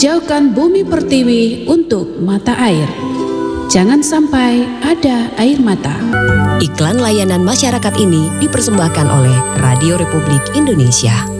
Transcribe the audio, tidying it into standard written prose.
Hijaukan bumi pertiwi untuk mata air. Jangan sampai ada air mata. Iklan layanan masyarakat ini dipersembahkan oleh Radio Republik Indonesia.